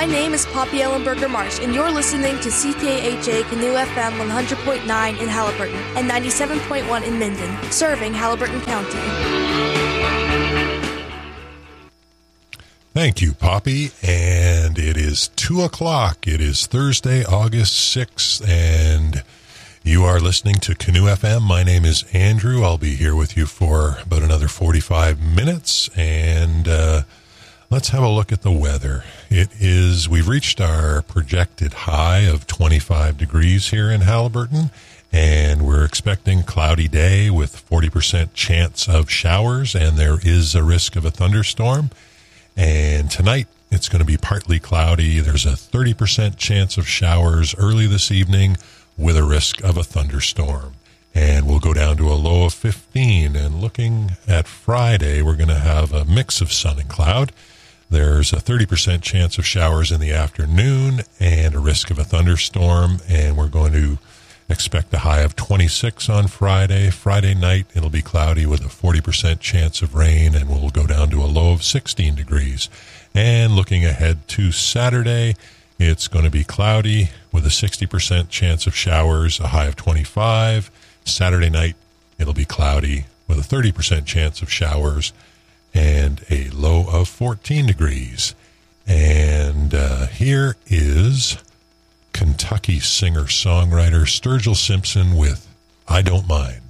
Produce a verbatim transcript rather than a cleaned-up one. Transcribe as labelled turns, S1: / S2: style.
S1: My name is Poppy Ellenberger Marsh, and you're listening to C K H A Canoe F M one hundred point nine in Halliburton and ninety-seven point one in Minden, serving Halliburton County.
S2: Thank you, Poppy. And it is two o'clock. It is Thursday, August sixth, and you are listening to Canoe F M. My name is Andrew. I'll be here with you for about another forty-five minutes, and uh, let's have a look at the weather. It is, we've reached our projected high of twenty-five degrees here in Halliburton, and we're expecting cloudy day with forty percent chance of showers, and there is a risk of a thunderstorm. And tonight, it's going to be partly cloudy. There's a thirty percent chance of showers early this evening with a risk of a thunderstorm. And we'll go down to a low of fifteen. And looking at Friday, we're going to have a mix of sun and cloud. There's a thirty percent chance of showers in the afternoon and a risk of a thunderstorm. And we're going to expect a high of twenty-six on Friday. Friday night, it'll be cloudy with a forty percent chance of rain, and we'll go down to a low of sixteen degrees. And looking ahead to Saturday, it's going to be cloudy with a sixty percent chance of showers, a high of twenty-five. Saturday night, it'll be cloudy with a thirty percent chance of showers and a low of fourteen degrees. And uh, here is Kentucky singer-songwriter Sturgill Simpson with I Don't Mind.